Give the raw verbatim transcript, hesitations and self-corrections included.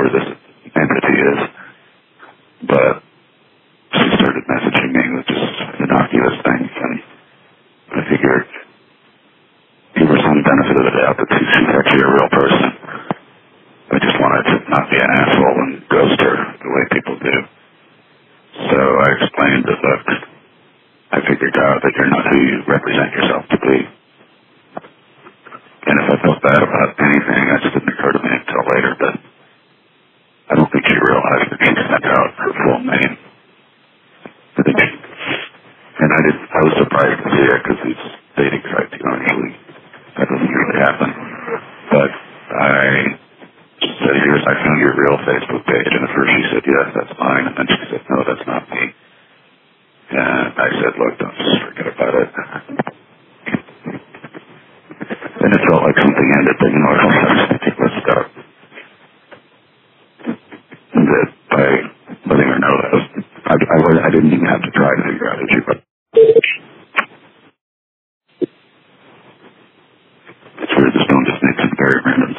whoever this entity is. But she started messaging me with just innocuous things, and I figured give her some benefit of the doubt that she's actually a real person. I just wanted to not be an asshole and ghost her the way people do. So I explained that, look, I figured out that you're not who you represent yourself to be. And if I felt bad about anything, that just didn't occur to me until later, but I don't think she realized that she sent out her full name. I think she, and I did, I was surprised to see it because these dating sites, you know, usually, that doesn't usually happen. But I said, here's, I found your real Facebook page, and at first she said, yes, that's fine, and then she said, no, that's not me. And I said, look, don't just forget about it. And it felt like something ended, but you know, I don't have ridiculous stuff. And that by letting her know that, was, I, I, was, I didn't even have to try to figure out if she was. It's weird, this phone just makes some very random